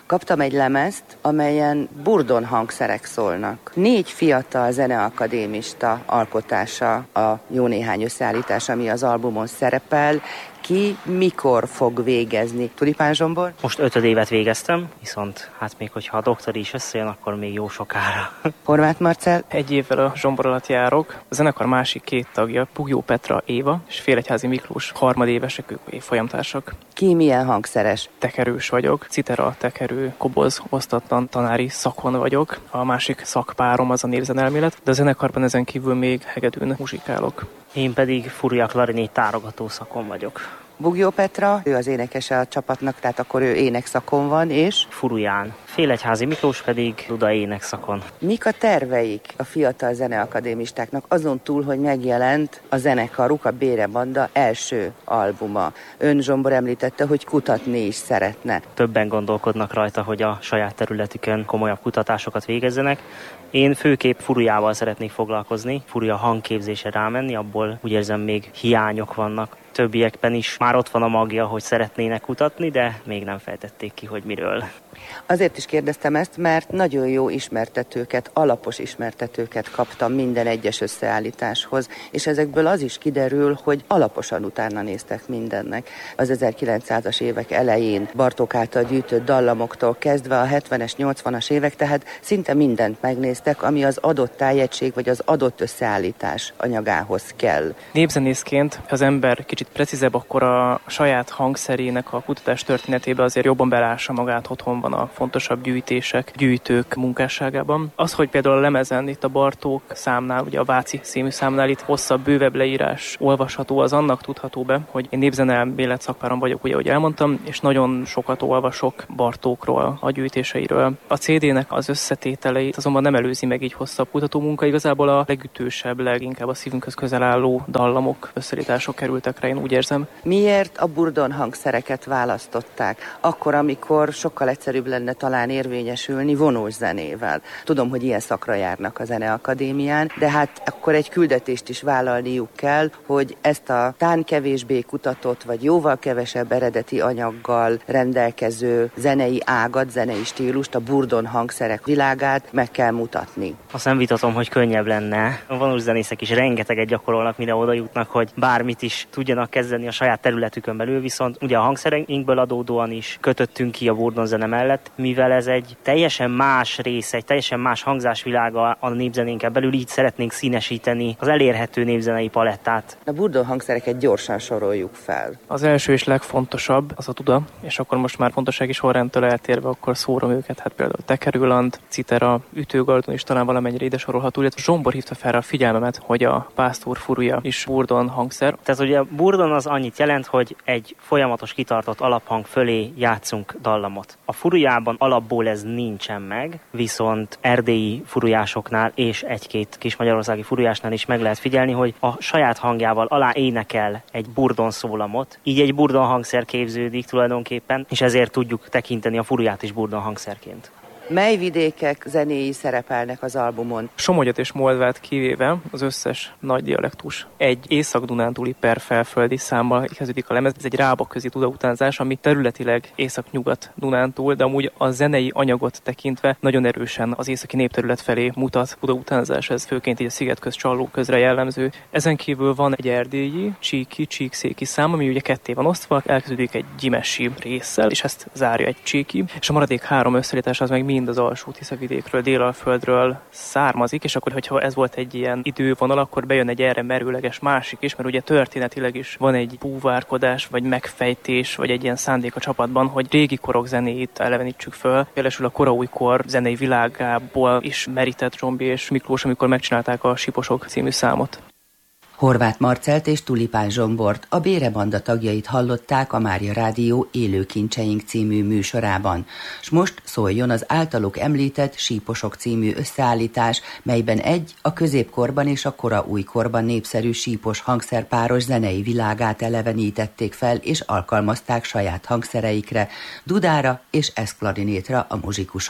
Kaptam egy lemezt, amelyen burdon hangszerek szólnak. 4 fiatal zeneakadémista alkotása a jó néhány összeállítás, ami az albumon szerepel. Ki mikor fog végezni? Tulipán Zsombor? Most 5. évet végeztem, viszont hát még hogyha a doktori is összejön, akkor még jó sokára. Horváth Marcell? 1 évvel a Zsombor alatt járok. A zenekar másik 2 tagja, Pugyó Petra Éva és Félegyházi Miklós harmadévesek, ők évfolyamtársak. Ki milyen hangszeres? Tekerős vagyok, citera, tekerő, koboz, osztatlan tanári szakon vagyok. A másik szakpárom az a népzenelmélet, de a zenekarban ezen kívül még hegedűn muzsikálok. Én pedig furúja klarinét tárogató szakon vagyok. Bugyó Petra, ő az énekese a csapatnak, tehát akkor ő énekszakon van, és? Furuján. Félegyházi Miklós pedig duda énekszakon. Mik a terveik a fiatal zeneakadémistáknak azon túl, hogy megjelent a zenekaruk, a Bére Banda első albuma? Ön, Zsombor, említette, hogy kutatni is szeretne. Többen gondolkodnak rajta, hogy a saját területükön komolyabb kutatásokat végezzenek. Én főképp furujával szeretnék foglalkozni, furuja hangképzése rámenni, abból úgy érzem még hiányok vannak. Többiekben is már ott van a magja, hogy szeretnének kutatni, de még nem fejtették ki, hogy miről. Azért is kérdeztem ezt, mert nagyon jó ismertetőket, alapos ismertetőket kaptam minden egyes összeállításhoz, és ezekből az is kiderül, hogy alaposan utána néztek mindennek. Az 1900-as évek elején Bartók által gyűjtött dallamoktól kezdve a 70-es, 80-as évek, tehát szinte mindent megnéztek, ami az adott tájegység vagy az adott összeállítás anyagához kell. Népzenészként, ha az ember kicsit precízebb, akkor a saját hangszerének a kutatás történetébe azért jobban belássa magát, otthon van a fontosabb gyűjtések, gyűjtők munkásságában. Az, hogy például a lemezen itt a Bartók számnál, ugye a Váci című számnál itt hosszabb, bővebb leírás olvasható, az annak tudható be, hogy én népzeneelmélet szakpáron vagyok, ugye, ahogy elmondtam, és nagyon sokat olvasok Bartókról, a gyűjtéseiről. A CD-nek az összetételeit azonban nem előzi meg így hosszabb kutatómunka, igazából a legütősebb, leginkább a szívünkhöz közel álló dallamok, összeállítások kerültek rá, én úgy érzem. Miért a burdon hangszereket választották? Akkor, amikor sokkal egyszerűbb lenne talán érvényesülni vonós zenével. Tudom, hogy ilyen szakra járnak a Zeneakadémián, de hát akkor egy küldetést is vállalniuk kell, hogy ezt a tán kevésbé kutatott, vagy jóval kevesebb eredeti anyaggal rendelkező zenei ágat, zenei stílust, a burdon hangszerek világát meg kell mutatni. Azt nem vitatom, hogy könnyebb lenne. A vonós zenészek is rengeteget gyakorolnak, mire oda jutnak, hogy bármit is tudjanak kezdeni a saját területükön belül, viszont ugye a hangszereinkből adódóan is kötöttünk ki a burdon zene mellett, mivel ez egy teljesen más része, egy teljesen más hangzásvilága a népzenénken belül, így szeretnénk színesíteni az elérhető népzenei palettát. A burdon hangszereket gyorsan soroljuk fel. Az első és legfontosabb az a duda, és akkor most már fontossági sorrendtől eltérve, akkor szórom őket, hát például tekerőland, citera, ütőgardon is talán valamennyire ide sorolható, illetve Zsombor hívta fel a figyelmemet, hogy a pásztor furuja is burdon hangszer. Tehát ugye a burdon az annyit jelent, hogy egy folyamatos kitartott alaphang fölé játszunk dallamot. A furujában alapból ez nincsen meg, viszont erdélyi furujásoknál és egy-két kis magyarországi furujásnál is meg lehet figyelni, hogy a saját hangjával alá énekel egy burdon szólamot, így egy burdon hangszer képződik tulajdonképpen, és ezért tudjuk tekinteni a furuját is burdon hangszerként. Mely vidékek zenéi szerepelnek az albumon? Somogyat és Moldvát kivéve az összes nagy dialektus egy észak-dunántúli per felföldi számmal kezdődik a lemez. Ez egy rábaközi tudautánzás, ami területileg észak-nyugat Dunántúl, de amúgy a zenei anyagot tekintve nagyon erősen az északi népterület felé mutat tudautánzás, ez főként így a szigetköz, Csalló közre jellemző. Ezen kívül van egy erdélyi, csíki szám, ami ugye ketté van osztva, elkezdődik egy gyimesi résszel, és ezt zárja egy csíki, és a maradék 3 összeállítás az meg mind az alsó Tiszavidékről, Délalföldről származik, és akkor, hogyha ez volt egy ilyen idővonal, akkor bejön egy erre merőleges másik is, mert ugye történetileg is van egy búvárkodás, vagy megfejtés, vagy egy ilyen szándék a csapatban, hogy régi korok zenéit elevenítsük föl. Például a koraújkor zenei világából is merített Zsombi és Miklós, amikor megcsinálták a Síposok című számot. Horváth Marcellt és Tulipán Zsombort, a Bére Banda tagjait hallották a Mária Rádió Élő Kincseink című műsorában. S most szóljon az általuk említett Síposok című összeállítás, melyben a középkorban és a kora újkorban népszerű sípos hangszerpáros zenei világát elevenítették fel és alkalmazták saját hangszereikre, dudára és eszklarinétra a muzsikusok.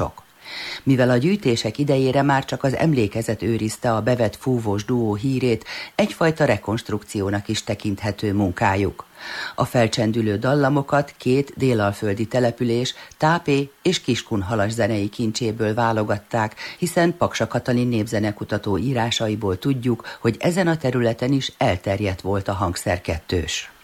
Mivel a gyűjtések idejére már csak az emlékezet őrizte a bevett fúvós duó hírét, egyfajta rekonstrukciónak is tekinthető munkájuk. A felcsendülő dallamokat 2 délalföldi település, Tápé és Kiskunhalas zenei kincséből válogatták, hiszen Paksa Katalin népzenekutató írásaiból tudjuk, hogy ezen a területen is elterjedt volt a hangszerkettős.